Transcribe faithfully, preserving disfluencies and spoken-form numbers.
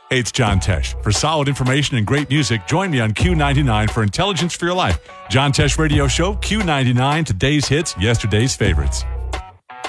Hey, it's John Tesh. For solid information and great music, join me on Q ninety-nine for Intelligence for Your Life. John Tesh Radio Show, Q ninety-nine, today's hits, yesterday's favorites.